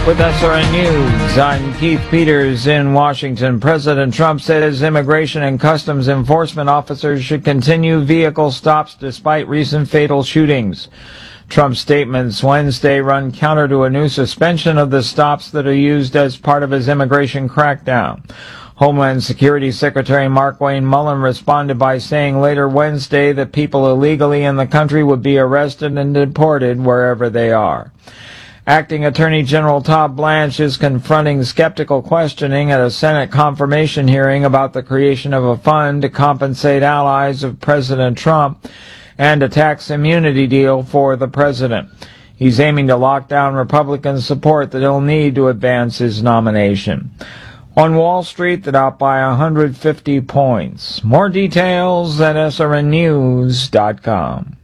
With SRN News, I'm Keith Peters in Washington. President Trump says immigration and customs enforcement officers should continue vehicle stops despite recent fatal shootings. Trump's statements Wednesday run counter to a new suspension of the stops that are used as part of his immigration crackdown. Homeland Security Secretary Markwayne Mullin responded by saying later Wednesday that people illegally in the country would be arrested and deported wherever they are. Acting Attorney General Todd Blanche is confronting skeptical questioning at a Senate confirmation hearing about the creation of a fund to compensate allies of President Trump and a tax immunity deal for the president. He's aiming to lock down Republican support that he'll need to advance his nomination. On Wall Street, they're up by 150 points. More details at srnnews.com.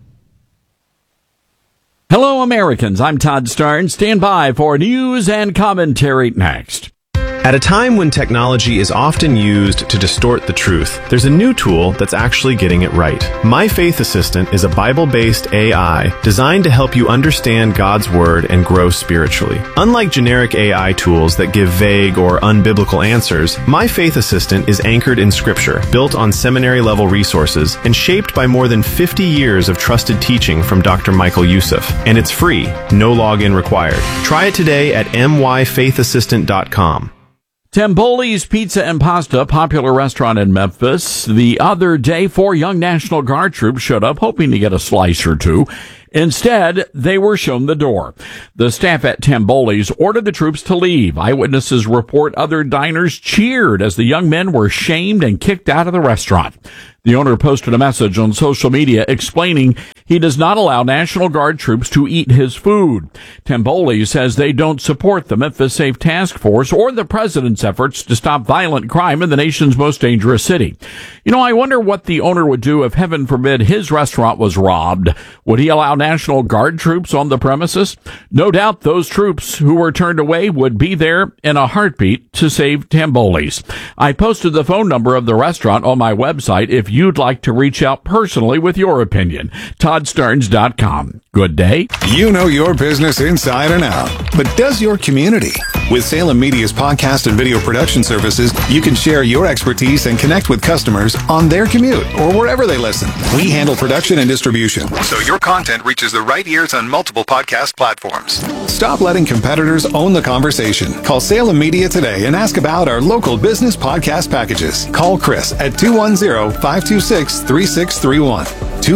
Hello, Americans. I'm Todd Starnes. Stand by for news and commentary next. At a time when technology is often used to distort the truth, there's a new tool that's actually getting it right. My Faith Assistant is a Bible-based AI designed to help you understand God's Word and grow spiritually. Unlike generic AI tools that give vague or unbiblical answers, My Faith Assistant is anchored in Scripture, built on seminary-level resources, and shaped by more than 50 years of trusted teaching from Dr. Michael Youssef. And it's free, no login required. Try it today at myfaithassistant.com. Tamboli's Pizza and Pasta, popular restaurant in Memphis. The other day, 4 young National Guard troops showed up hoping to get a slice or two. Instead, they were shown the door. The staff at Tamboli's ordered the troops to leave. Eyewitnesses report other diners cheered as the young men were shamed and kicked out of the restaurant. The owner posted a message on social media explaining he does not allow National Guard troops to eat his food. Tamboli says they don't support the Memphis Safe Task Force or the president's efforts to stop violent crime in the nation's most dangerous city. You know, I wonder what the owner would do if, heaven forbid, his restaurant was robbed. Would he allow National Guard troops on the premises? No doubt those troops who were turned away would be there in a heartbeat to save Tamboli's. I posted the phone number of the restaurant on my website if you'd like to reach out personally with your opinion. ToddStarnes.com. Good day. You know your business inside and out, but does your community? With Salem Media's podcast and video production services, you can share your expertise and connect with customers on their commute or wherever they listen. We handle production and distribution, so your content reaches the right ears on multiple podcast platforms. Stop letting competitors own the conversation. Call Salem Media today and ask about our local business podcast packages. Call Chris at 210-526-3631.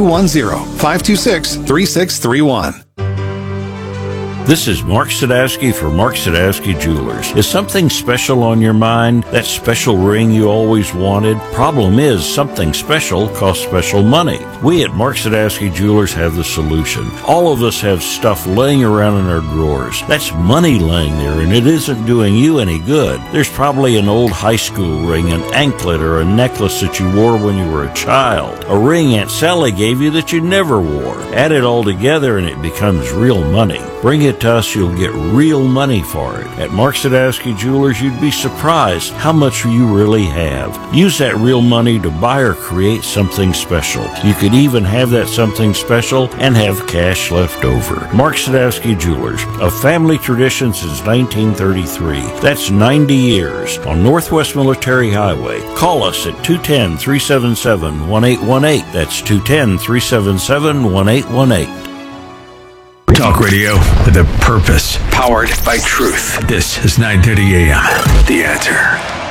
210-526-3631. This is Mark Sadowski for Mark Sadowski Jewelers. Is something special on your mind? That special ring you always wanted? Problem is, something special costs special money. We at Mark Sadowski Jewelers have the solution. All of us have stuff laying around in our drawers. That's money laying there, and it isn't doing you any good. There's probably an old high school ring, an anklet, or a necklace that you wore when you were a child. A ring Aunt Sally gave you that you never wore. Add it all together and it becomes real money. Bring it to us, you'll get real money for it. At Mark Sadowski Jewelers, you'd be surprised how much you really have. Use that real money to buy or create something special. You could even have that something special and have cash left over. Mark Sadowski Jewelers, a family tradition since 1933. That's 90 years on Northwest Military Highway. Call us at 210-377-1818. That's 210-377-1818. Talk radio with a purpose, powered by truth. This is 9:30 a.m. The Answer.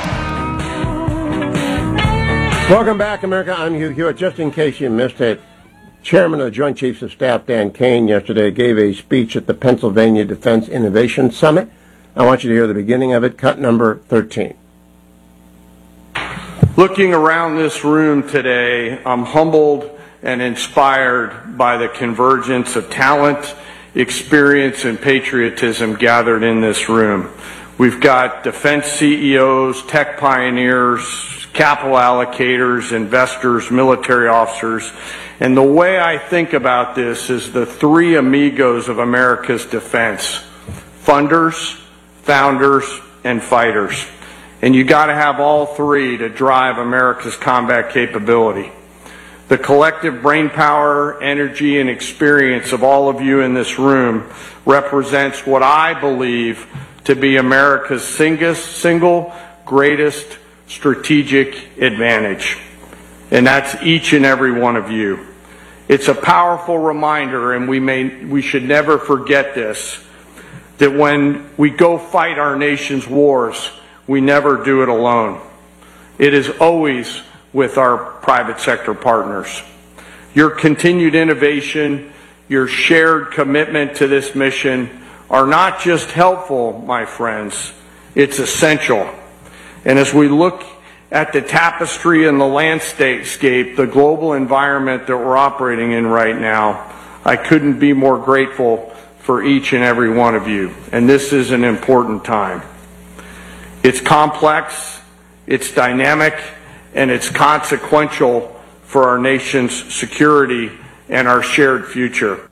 Welcome back, America. I'm Hugh Hewitt. Just in case you missed it, Chairman of the Joint Chiefs of Staff, Dan Kane, yesterday gave a speech at the Pennsylvania Defense Innovation Summit. I want you to hear the beginning of it, cut number 13. Looking around this room today, I'm humbled and inspired by the convergence of talent, experience, and patriotism gathered in this room. We've got defense CEOs, tech pioneers, capital allocators, investors, military officers. And the way I think about this is the three amigos of America's defense: funders, founders, and fighters. And you got to have all three to drive America's combat capability. The collective brainpower, energy, and experience of all of you in this room represents what I believe to be America's single greatest strategic advantage. And that's each and every one of you. It's a powerful reminder, and we should never forget this, that when we go fight our nation's wars, we never do it alone. It is always with our private sector partners. Your continued innovation, your shared commitment to this mission are not just helpful, my friends, it's essential. And as we look at the tapestry and the landscape, the global environment that we're operating in right now, I couldn't be more grateful for each and every one of you. And this is an important time. It's complex, it's dynamic, and it's consequential for our nation's security and our shared future.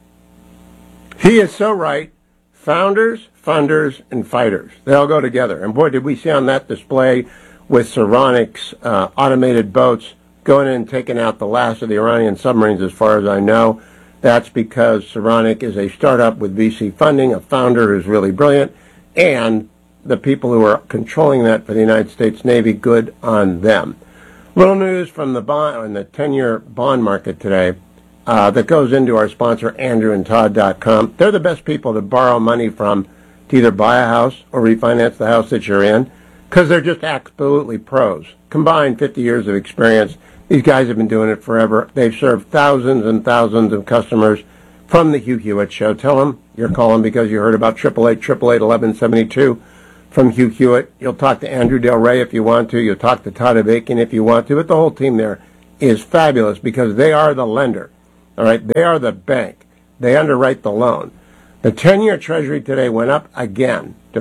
He is so right. Founders, funders, and fighters. They all go together. And boy, did we see on that display with Saronic's automated boats going in and taking out the last of the Iranian submarines, as far as I know. That's because Saronic is a startup with VC funding, a founder who's really brilliant, and the people who are controlling that for the United States Navy, good on them. Little news from the bond on the 10-year bond market today that goes into our sponsor, AndrewandTodd.com. They're the best people to borrow money from to either buy a house or refinance the house that you're in, because they're just absolutely pros. Combined 50 years of experience. These guys have been doing it forever. They've served thousands and thousands of customers from the Hugh Hewitt Show. Tell them you're calling because you heard about 888-888-1172 from Hugh Hewitt. You'll talk to Andrew Del Rey if you want to. You'll talk to Todd Avakian if you want to. But the whole team there is fabulous because they are the lender. All right, they are the bank. They underwrite the loan. The 10-year Treasury today went up again to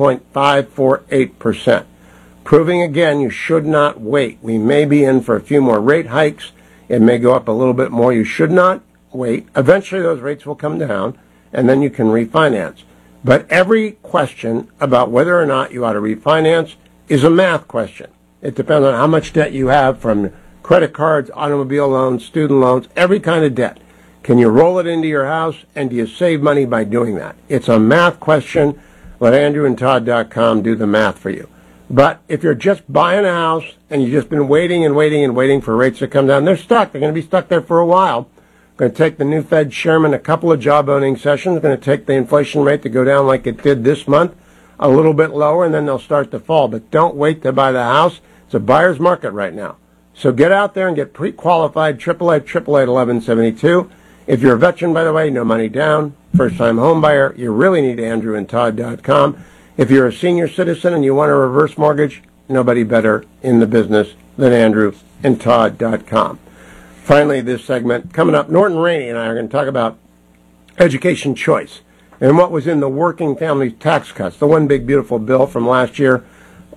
4.548%. Proving again, you should not wait. We may be in for a few more rate hikes. It may go up a little bit more. You should not wait. Eventually, those rates will come down, and then you can refinance. But every question about whether or not you ought to refinance is a math question. It depends on how much debt you have from credit cards, automobile loans, student loans, every kind of debt. Can you roll it into your house, and do you save money by doing that? It's a math question. Let AndrewandTodd.com do the math for you. But if you're just buying a house and you've just been waiting and waiting and waiting for rates to come down, they're stuck. They're going to be stuck there for a while. Going to take the new Fed chairman a couple of job owning sessions. Going to take the inflation rate to go down like it did this month, a little bit lower, and then they'll start to fall. But don't wait to buy the house. It's a buyer's market right now. So get out there and get pre-qualified, 888-888-1172. If you're a veteran, by the way, no money down, first-time home buyer, you really need AndrewandTodd.com. If you're a senior citizen and you want a reverse mortgage, nobody better in the business than AndrewandTodd.com. Finally, this segment coming up, Norton Rainey and I are going to talk about education choice and what was in the working families tax cuts, the one big beautiful bill from last year.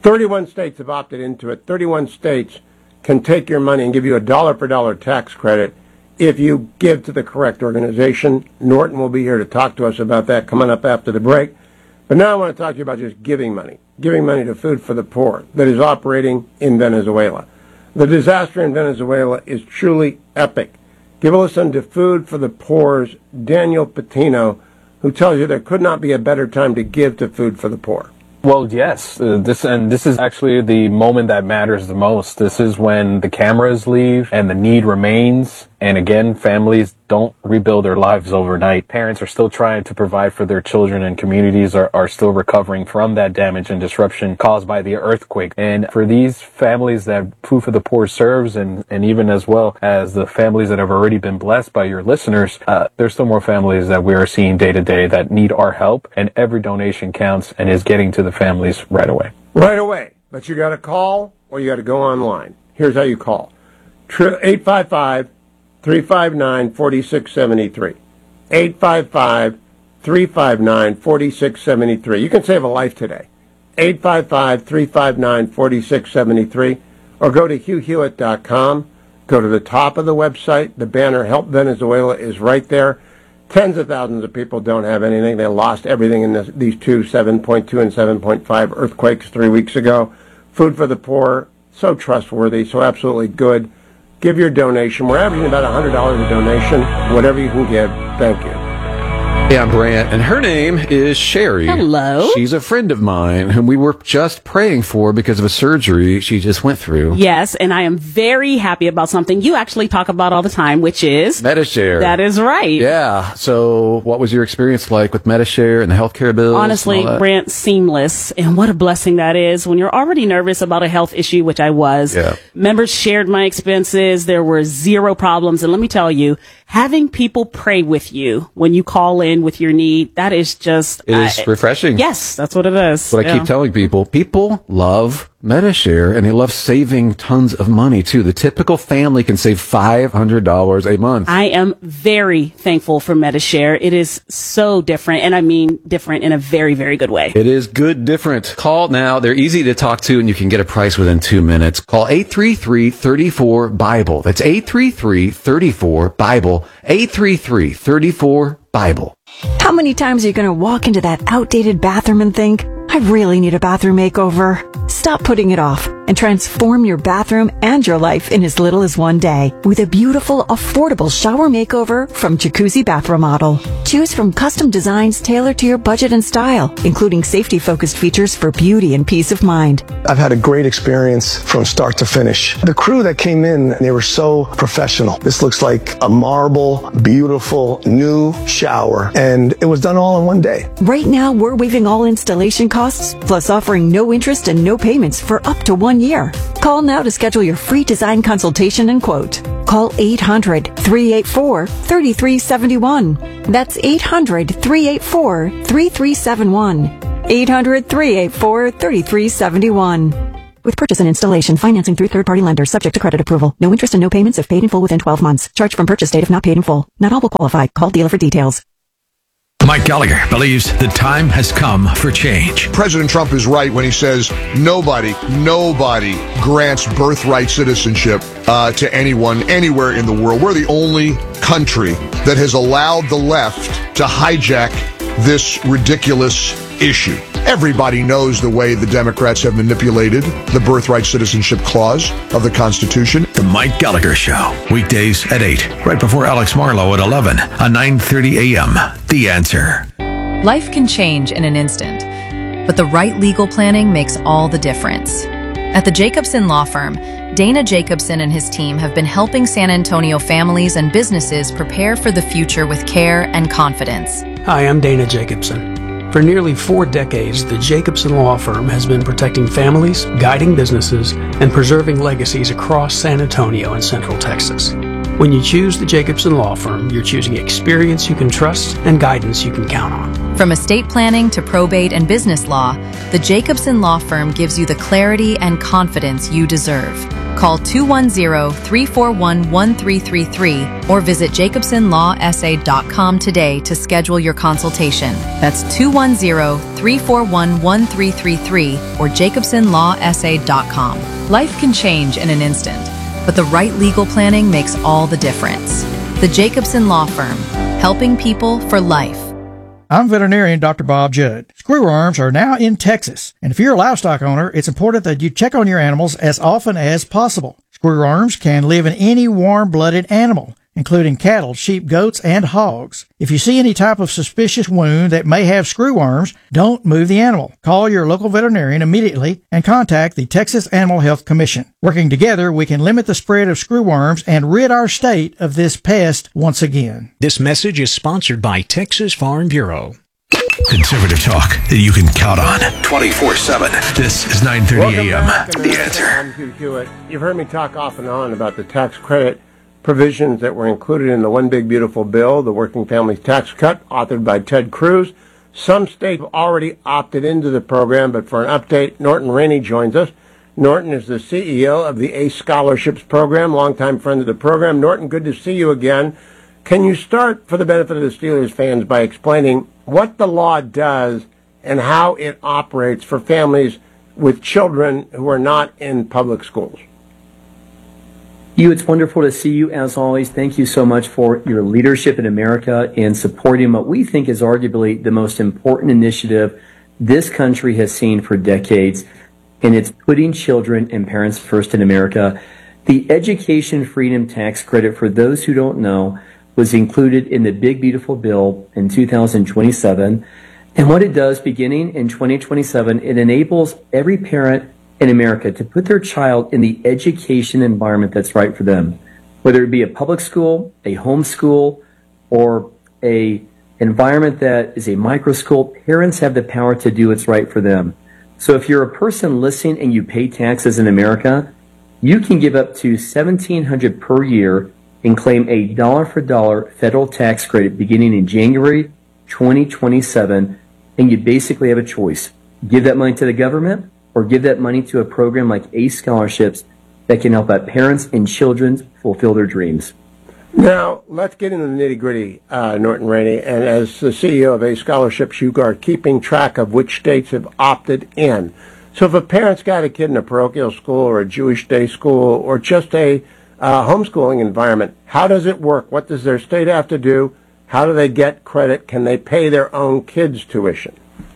31 states have opted into it. 31 states can take your money and give you a dollar-for-dollar tax credit if you give to the correct organization. Norton will be here to talk to us about that coming up after the break. But now I want to talk to you about just giving money to Food for the Poor that is operating in Venezuela. The disaster in Venezuela is truly epic. Give a listen to Food for the Poor's Daniel Patino, who tells you there could not be a better time to give to Food for the Poor. Well, yes. This is actually the moment that matters the most. This is when the cameras leave and the need remains. And again, families don't rebuild their lives overnight. Parents are still trying to provide for their children, and communities are still recovering from that damage and disruption caused by the earthquake. And for these families that Food for the Poor serves, and even as well as the families that have already been blessed by your listeners, there's still more families that we are seeing day to day that need our help, and every donation counts and is getting to the families right away. Right away. But you got to call or you got to go online. Here's how you call. 855-359-4673. 855-359-4673. You can save a life today. 855-359-4673. Or go to HughHewitt.com. Go to the top of the website. The banner Help Venezuela is right there. Tens of thousands of people don't have anything. They lost everything in these two 7.2 and 7.5 earthquakes 3 weeks ago. Food for the Poor, so trustworthy, so absolutely good. Give your donation. We're averaging about $100 a donation. Whatever you can give, thank you. Hey, I'm Brant, and her name is Sherry. Hello. She's a friend of mine whom we were just praying for because of a surgery she just went through. Yes, and I am very happy about something you actually talk about all the time, which is Medi-Share. That is right. Yeah. So what was your experience like with Medi-Share and the healthcare bills? Honestly, Brant, seamless. And what a blessing that is when you're already nervous about a health issue, which I was. Yeah. Members shared my expenses. There were zero problems. And let me tell you, having people pray with you when you call in with your need, that is just... It is refreshing. Yes, that's what it is. What I keep telling people. People love Medi-Share, and they love saving tons of money, too. The typical family can save $500 a month. I am very thankful for Medi-Share. It is so different, and I mean different in a very, very good way. It is good different. Call now. They're easy to talk to, and you can get a price within 2 minutes. Call 833-34-BIBLE. That's 833-34-BIBLE. 833-34-BIBLE. How many times are you going to walk into that outdated bathroom and think, I really need a bathroom makeover? Stop putting it off and transform your bathroom and your life in as little as one day with a beautiful, affordable shower makeover from Jacuzzi Bath Remodel. Choose from custom designs tailored to your budget and style, including safety-focused features for beauty and peace of mind. I've had a great experience from start to finish. The crew that came in, they were so professional. This looks like a marble, beautiful, new shower, and it was done all in one day. Right now, we're waiving all installation costs, plus offering no interest and no payments for up to 1 year. Call now to schedule your free design consultation and quote. Call 800-384-3371. That's 800-384-3371. 800-384-3371. With purchase and installation, financing through third-party lenders, subject to credit approval. No interest and no payments if paid in full within 12 months. Charge from purchase date if not paid in full. Not all will qualify. Call dealer for details. Mike Gallagher believes the time has come for change. President Trump is right when he says nobody grants birthright citizenship to anyone anywhere in the world. We're the only country that has allowed the left to hijack this ridiculous issue. Everybody knows the way the Democrats have manipulated the birthright citizenship clause of the Constitution. The Mike Gallagher Show, weekdays at 8, right before Alex Marlowe at 11 on 9:30 a.m. The Answer. Life can change in an instant, but the right legal planning makes all the difference. At the Jacobson Law Firm, Dana Jacobson and his team have been helping San Antonio families and businesses prepare for the future with care and confidence. Hi, I'm Dana Jacobson. For nearly 4 decades, the Jacobson Law Firm has been protecting families, guiding businesses, and preserving legacies across San Antonio and Central Texas. When you choose the Jacobson Law Firm, you're choosing experience you can trust and guidance you can count on. From estate planning to probate and business law, the Jacobson Law Firm gives you the clarity and confidence you deserve. Call 210-341-1333 or visit jacobsonlawsa.com today to schedule your consultation. That's 210-341-1333 or jacobsonlawsa.com. Life can change in an instant, but the right legal planning makes all the difference. The Jacobson Law Firm, helping people for life. I'm veterinarian Dr. Bob Judd. Screwworms are now in Texas, and if you're a livestock owner, it's important that you check on your animals as often as possible. Screwworms can live in any warm-blooded animal, including cattle, sheep, goats, and hogs. If you see any type of suspicious wound that may have screwworms, don't move the animal. Call your local veterinarian immediately and contact the Texas Animal Health Commission. Working together, we can limit the spread of screwworms and rid our state of this pest once again. This message is sponsored by Texas Farm Bureau. Conservative talk that you can count on 24/7. This is 9:30 a.m. The Answer. I'm Hugh Hewitt. You've heard me talk off and on about the tax credit provisions that were included in the One Big Beautiful Bill, the Working Families Tax Cut, authored by Ted Cruz. Some states have already opted into the program, but for an update, Norton Rainey joins us. Norton is the CEO of the ACE Scholarships Program, longtime friend of the program. Norton, good to see you again. Can you start, for the benefit of the Steelers fans, by explaining what the law does and how it operates for families with children who are not in public schools? Hugh, it's wonderful to see you as always. Thank you so much for your leadership in America and supporting what we think is arguably the most important initiative this country has seen for decades, and it's putting children and parents first in America. The Education Freedom Tax Credit, for those who don't know, was included in the Big Beautiful Bill in 2027. And what it does, beginning in 2027, it enables every parent in America to put their child in the education environment that's right for them. Whether it be a public school, a home school, or a environment that is a micro school, parents have the power to do what's right for them. So if you're a person listening and you pay taxes in America, you can give up to $1,700 per year and claim a dollar-for-dollar federal tax credit beginning in January 2027, and you basically have a choice. Give that money to the government or give that money to a program like ACE Scholarships that can help out parents and children fulfill their dreams. Now, let's get into the nitty-gritty, Norton Rainey. And as the CEO of ACE Scholarships, you are keeping track of which states have opted in. So if a parent's got a kid in a parochial school or a Jewish day school or just a homeschooling environment, how does it work? What does their state have to do? How do they get credit? Can they pay their own kids' tuition?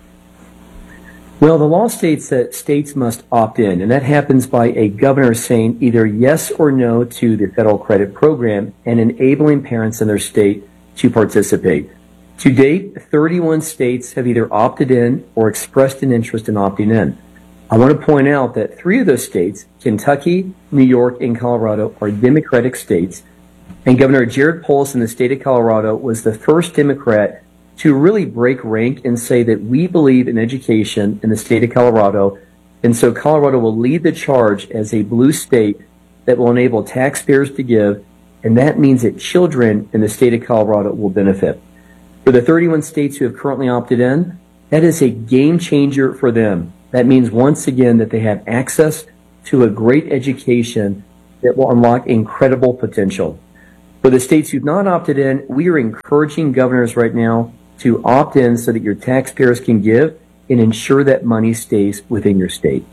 Well, the law states that states must opt in, and that happens by a governor saying either yes or no to the federal credit program and enabling parents in their state to participate. To date, 31 states have either opted in or expressed an interest in opting in. I want to point out that 3 of those states, Kentucky, New York, and Colorado, are Democratic states, and Governor Jared Polis in the state of Colorado was the first Democrat to really break rank and say that we believe in education in the state of Colorado, and so Colorado will lead the charge as a blue state that will enable taxpayers to give, and that means that children in the state of Colorado will benefit. For the 31 states who have currently opted in, that is a game changer for them. That means once again that they have access to a great education that will unlock incredible potential. For the states who've not opted in, we are encouraging governors right now to opt in so that your taxpayers can give and ensure that money stays within your state.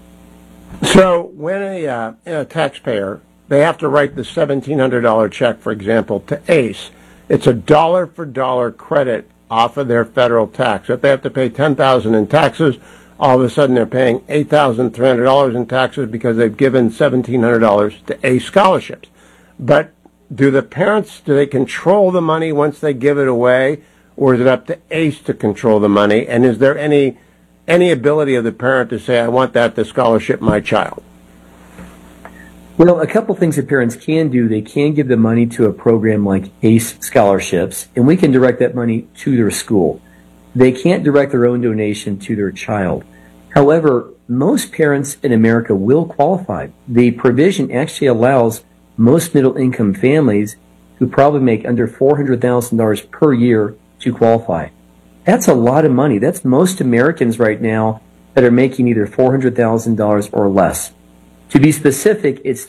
So when a taxpayer, they have to write the $1,700 check, for example, to ACE, it's a dollar-for-dollar credit off of their federal tax. If they have to pay $10,000 in taxes, all of a sudden they're paying $8,300 in taxes because they've given $1,700 to ACE Scholarships. But do the parents, do they control the money once they give it away, or is it up to ACE to control the money? And is there any ability of the parent to say, I want that to scholarship my child? Well, a couple things that parents can do. They can give the money to a program like ACE Scholarships, and we can direct that money to their school. They can't direct their own donation to their child. However, most parents in America will qualify. The provision actually allows most middle-income families who probably make under $400,000 per year to qualify. That's a lot of money. That's most Americans right now that are making either $400,000 or less. To be specific, it's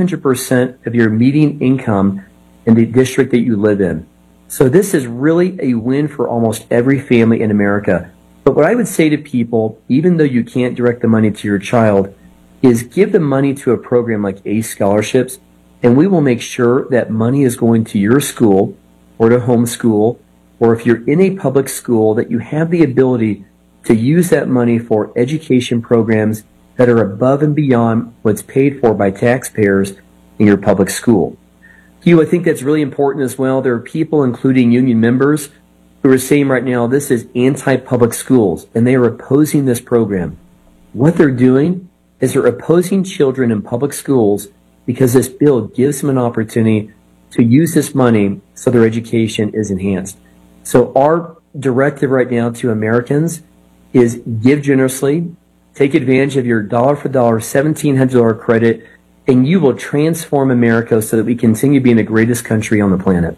300% of your median income in the district that you live in. So this is really a win for almost every family in America. But what I would say to people, even though you can't direct the money to your child, is give the money to a program like ACE Scholarships, and we will make sure that money is going to your school or to homeschool, or if you're in a public school, that you have the ability to use that money for education programs that are above and beyond what's paid for by taxpayers in your public school. Hugh, I think that's really important as well. There are people, including union members, who are saying right now this is anti-public schools, and they are opposing this program. What they're doing is they're opposing children in public schools because this bill gives them an opportunity to use this money so their education is enhanced. So our directive right now to Americans is give generously, take advantage of your dollar-for-dollar $1,700 credit, and you will transform America so that we continue being the greatest country on the planet.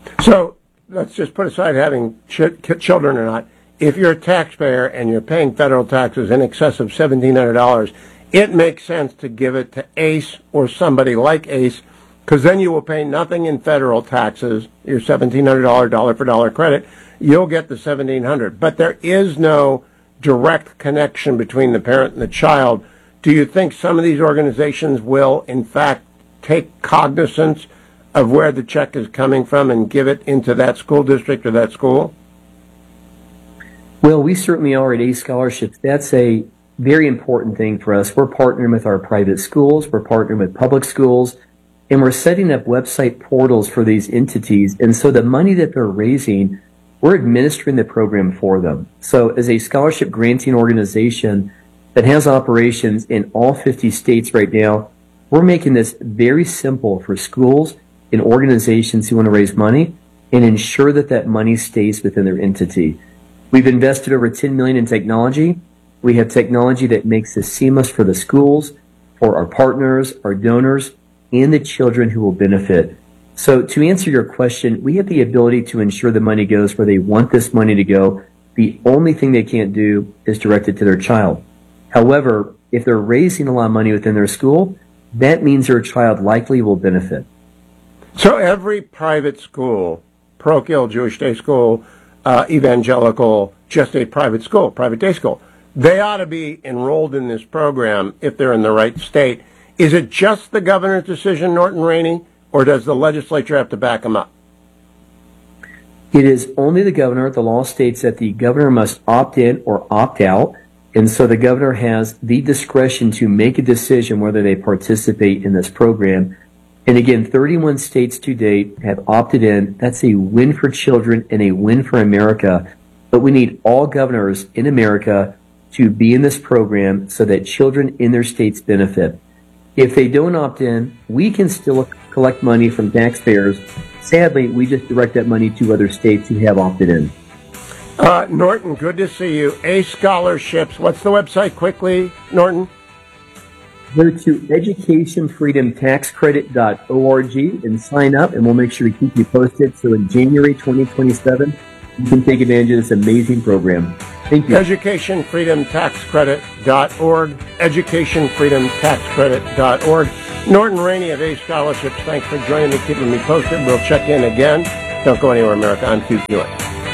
So let's just put aside having children or not. If you're a taxpayer and you're paying federal taxes in excess of $1,700, it makes sense to give it to ACE or somebody like ACE, because then you will pay nothing in federal taxes, your $1,700 dollar-for-dollar credit. You'll get the $1,700. But there is no direct connection between the parent and the child. Do you think some of these organizations will, in fact, take cognizance of where the check is coming from and give it into that school district or that school? Well, we certainly are at ACE Scholarships. That's a very important thing for us. We're partnering with our private schools. We're partnering with public schools. And we're setting up website portals for these entities. And so the money that they're raising, we're administering the program for them. So as a scholarship granting organization that has operations in all 50 states right now, we're making this very simple for schools and organizations who want to raise money and ensure that that money stays within their entity. We've invested over $10 million in technology. We have technology that makes this seamless for the schools, for our partners, our donors, and the children who will benefit. So to answer your question, we have the ability to ensure the money goes where they want this money to go. The only thing they can't do is direct it to their child. However, if they're raising a lot of money within their school, that means their child likely will benefit. So every private school, parochial, Jewish day school, evangelical, just a private school, private day school, they ought to be enrolled in this program if they're in the right state. Is it just the governor's decision, Norton Rainey, or does the legislature have to back them up? It is only the governor. The law states that the governor must opt in or opt out. And so the governor has the discretion to make a decision whether they participate in this program. And again, 31 states to date have opted in. That's a win for children and a win for America. But we need all governors in America to be in this program so that children in their states benefit. If they don't opt in, we can still collect money from taxpayers. Sadly, we just direct that money to other states who have opted in. Norton, good to see you. A Scholarships. What's the website quickly, Norton? Go to educationfreedomtaxcredit.org and sign up, and we'll make sure to keep you posted. So in January 2027, you can take advantage of this amazing program. Thank you. educationfreedomtaxcredit.org. educationfreedomtaxcredit.org. Norton Rainey of A Scholarships, thanks for joining me, keeping me posted. We'll check in again. Don't go anywhere, America. I'm Hugh Hewitt.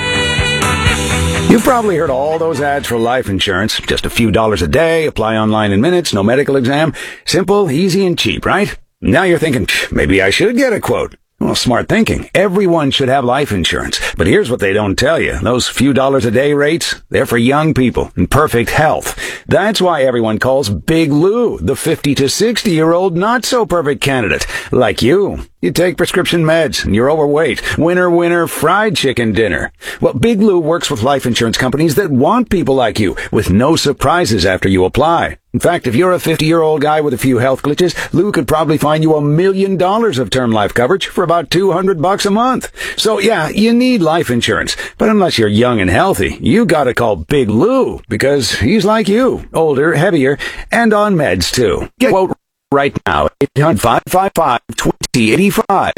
You've probably heard all those ads for life insurance. Just a few dollars a day, apply online in minutes, no medical exam. Simple, easy, and cheap, right? Now you're thinking, maybe I should get a quote. Well, smart thinking. Everyone should have life insurance. But here's what they don't tell you. Those few dollars a day rates, they're for young people in perfect health. That's why everyone calls Big Lou the 50 to 60-year-old not-so-perfect candidate. Like you. You take prescription meds and you're overweight. Winner, winner, fried chicken dinner. Well, Big Lou works with life insurance companies that want people like you with no surprises after you apply. In fact, if you're a 50-year-old guy with a few health glitches, Lou could probably find you $1 million of term life coverage for about $200 a month. So yeah, you need life insurance. But unless you're young and healthy, you gotta call Big Lou because he's like you, older, heavier, and on meds too. Get a quote right now. 800-555-2085.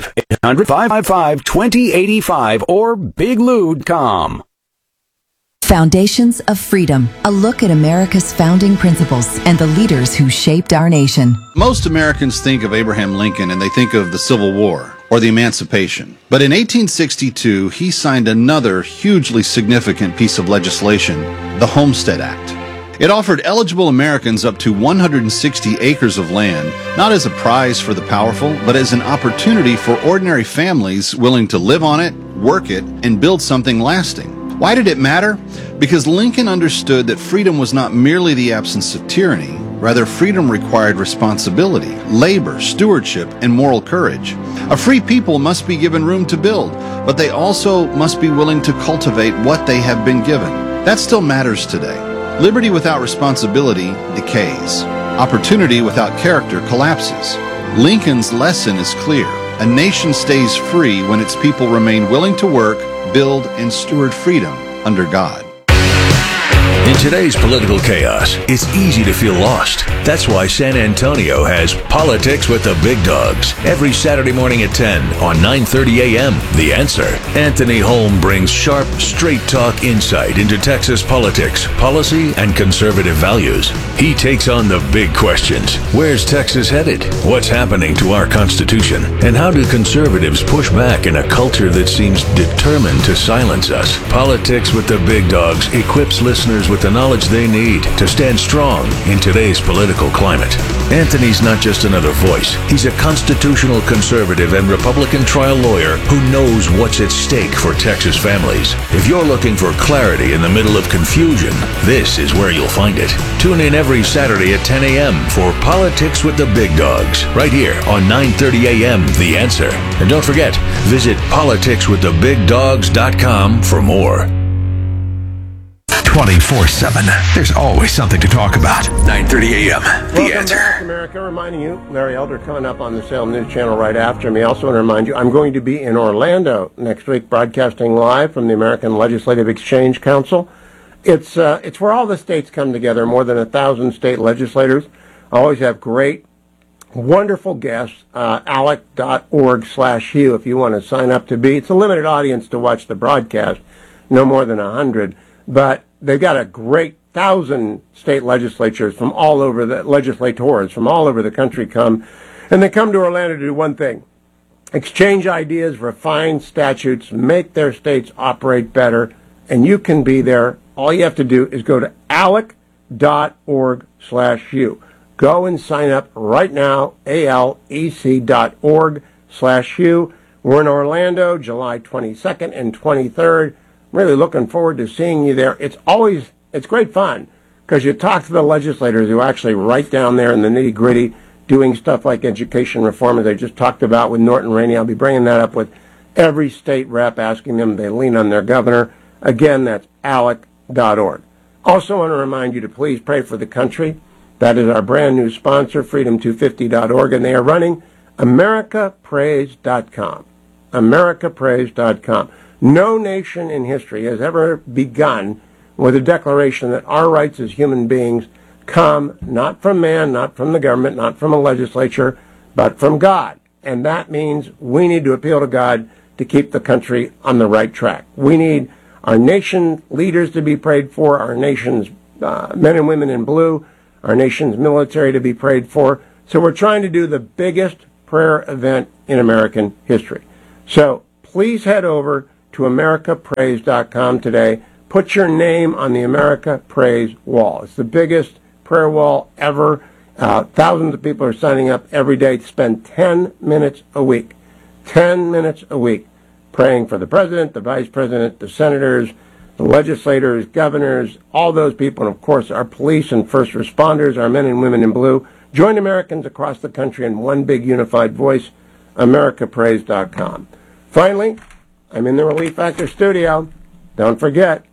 800-555-2085 or BigLou.com. Foundations of Freedom, a look at America's founding principles and the leaders who shaped our nation. Most Americans think of Abraham Lincoln and they think of the Civil War or the Emancipation. But in 1862, he signed another hugely significant piece of legislation, the Homestead Act. It offered eligible Americans up to 160 acres of land, not as a prize for the powerful, but as an opportunity for ordinary families willing to live on it, work it, and build something lasting. Why did it matter? Because Lincoln understood that freedom was not merely the absence of tyranny. Rather, freedom required responsibility, labor, stewardship, and moral courage. A free people must be given room to build, but they also must be willing to cultivate what they have been given. That still matters today. Liberty without responsibility decays. Opportunity without character collapses. Lincoln's lesson is clear. A nation stays free when its people remain willing to work, build, and steward freedom under God. In today's political chaos, it's easy to feel lost. That's why San Antonio has Politics with the Big Dogs every Saturday morning at 10 on 9:30 a.m. The Answer. Anthony Holm brings sharp, straight-talk insight into Texas politics, policy, and conservative values. He takes on the big questions. Where's Texas headed? What's happening to our Constitution? And how do conservatives push back in a culture that seems determined to silence us? Politics with the Big Dogs equips listeners with with the knowledge they need to stand strong in today's political climate. Anthony's not just another voice. He's a constitutional conservative and Republican trial lawyer who knows what's at stake for Texas families. If you're looking for clarity in the middle of confusion, this is where you'll find it. Tune in every Saturday at 10 a.m. for Politics with the Big Dogs, right here on 9:30 a.m. The Answer. And don't forget, visit politicswiththebigdogs.com for more. 24/7. There's always something to talk about. 9:30 a.m. The Answer. Back, America, reminding you, Larry Elder coming up on the Salem News Channel right after me. Also want to remind you, I'm going to be in Orlando next week, broadcasting live from the American Legislative Exchange Council. It's where all the states come together, more than 1,000 state legislators. I always have great, wonderful guests, alec.org/Hugh if you want to sign up to be. It's a limited audience to watch the broadcast, no more than 100, but they've got a great 1,000 state legislators from all over legislators from all over the country come, and they come to Orlando to do one thing: exchange ideas, refine statutes, make their states operate better, and you can be there. All you have to do is go to alec.org/Hugh. Go and sign up right now, alec.org/Hugh. We're in Orlando, July 22nd and 23rd. Really looking forward to seeing you there. It's great fun because you talk to the legislators who actually right down there in the nitty-gritty doing stuff like education reform, as I just talked about with Norton Rainey. I'll be bringing that up with every state rep, asking them if they lean on their governor. Again, that's alec.org. Also want to remind you to please pray for the country. That is our brand new sponsor, freedom250.org, and they are running americaprays.com. americaprays.com. No nation in history has ever begun with a declaration that our rights as human beings come not from man, not from the government, not from a legislature, but from God. And that means we need to appeal to God to keep the country on the right track. We need our nation leaders to be prayed for, our nation's men and women in blue, our nation's military to be prayed for. So we're trying to do the biggest prayer event in American history. So please head over to americaprays.com today. Put your name on the America Prays wall. It's the biggest prayer wall ever. Thousands of people are signing up every day to spend 10 minutes a week. 10 minutes a week praying for the president, the vice president, the senators, the legislators, governors, all those people, and of course our police and first responders, our men and women in blue. Join Americans across the country in one big unified voice, americaprays.com. Finally, I'm in the Relief Factor studio. Don't forget,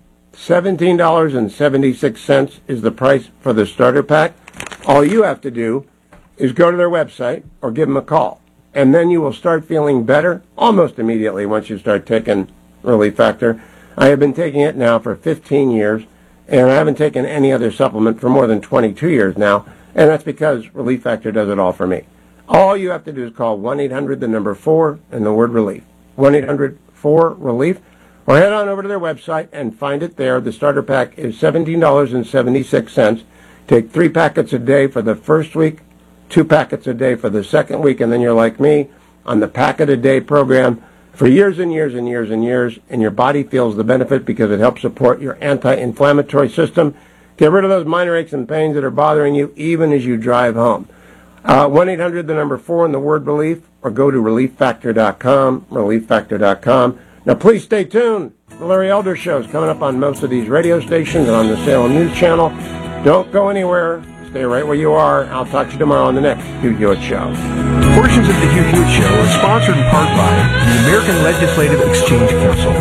$17.76 is the price for the starter pack. All you have to do is go to their website or give them a call, and then you will start feeling better almost immediately once you start taking Relief Factor. I have been taking it now for 15 years, and I haven't taken any other supplement for more than 22 years now, and that's because Relief Factor does it all for me. All you have to do is call 1-800-4 and the word relief. 1-800-4-RELIEF, or head on over to their website and find it there. The starter pack is $17.76. Take 3 packets a day for the first week, 2 packets a day for the second week, and then you're like me on the packet-a-day program for years and years and years and years, and your body feels the benefit because it helps support your anti-inflammatory system. Get rid of those minor aches and pains that are bothering you even as you drive home. 1-800-4 and the word relief, or go to relieffactor.com, relieffactor.com. Now, please stay tuned. The Larry Elder Show is coming up on most of these radio stations and on the Salem News Channel. Don't go anywhere. Stay right where you are. I'll talk to you tomorrow on the next Hugh Hewitt Show. Portions of the Hugh Hewitt Show are sponsored in part by the American Legislative Exchange Council.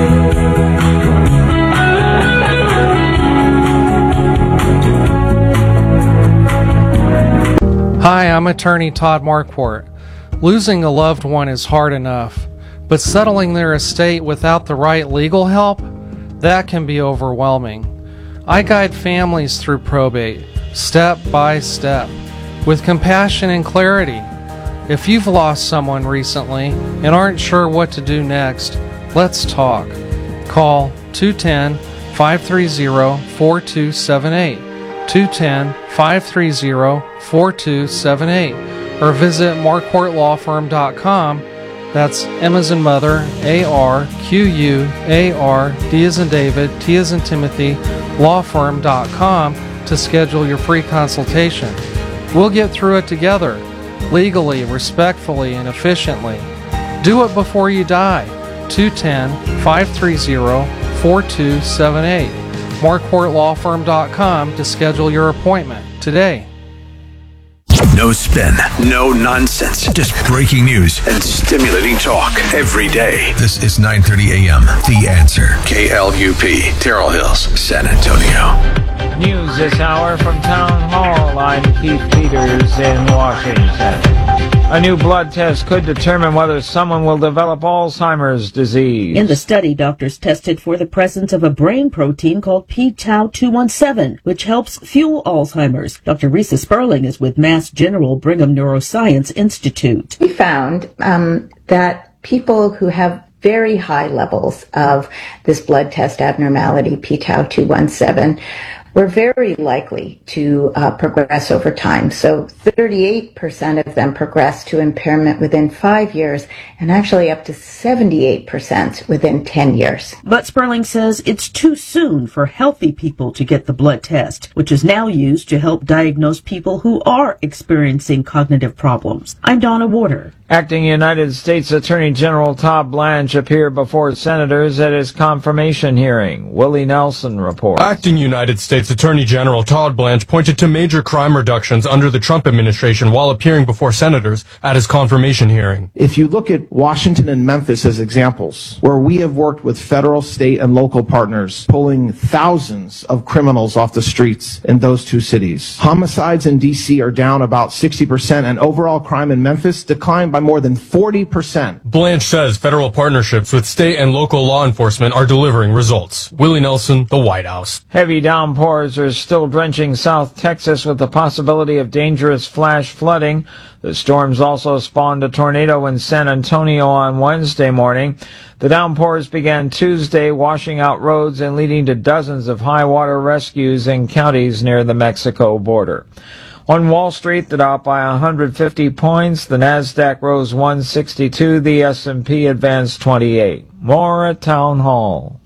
Hi, I'm attorney Todd Marquardt. Losing a loved one is hard enough, but settling their estate without the right legal help, that can be overwhelming. I guide families through probate, step by step, with compassion and clarity. If you've lost someone recently and aren't sure what to do next, let's talk. Call 210-530-4278, 210-530-4278, or visit marquartlawfirm.com. That's M as in mother, A-R-Q-U-A-R, D as in David, T as in Timothy, lawfirm.com to schedule your free consultation. We'll get through it together, legally, respectfully, and efficiently. Do it before you die. 210-530-4278. MarquartLawFirm.com to schedule your appointment today. No spin, no nonsense, just breaking news and stimulating talk every day. This is 9:30 a.m. The Answer. KLUP, Terrell Hills, San Antonio. News this hour from Town Hall. I'm Keith Peters in Washington. A new blood test could determine whether someone will develop Alzheimer's disease. In the study, doctors tested for the presence of a brain protein called p-tau217, which helps fuel Alzheimer's. Dr. Risa Sperling is with Mass General Brigham Neuroscience Institute. We found that people who have very high levels of this blood test abnormality, p-tau217, were very likely to progress over time. So 38% of them progressed to impairment within 5 years, and actually up to 78% within 10 years. But Sperling says it's too soon for healthy people to get the blood test, which is now used to help diagnose people who are experiencing cognitive problems. I'm Donna Warder. Acting United States Attorney General Todd Blanche appeared before senators at his confirmation hearing. Willie Nelson reports. Acting United States Attorney General Todd Blanche pointed to major crime reductions under the Trump administration while appearing before senators at his confirmation hearing. If you look at Washington and Memphis as examples, where we have worked with federal, state, and local partners, pulling thousands of criminals off the streets in those two cities. Homicides in D.C. are down about 60%, and overall crime in Memphis declined by more than 40%. Blanche says federal partnerships with state and local law enforcement are delivering results. Willie Nelson, the White House. Heavy downpours are still drenching South Texas with the possibility of dangerous flash flooding. The storms also spawned a tornado in San Antonio on Wednesday morning. The downpours began Tuesday, washing out roads and leading to dozens of high water rescues in counties near the Mexico border. On Wall Street, the Dow by 150 points, the Nasdaq rose 162, the S&P advanced 28. More at Town Hall.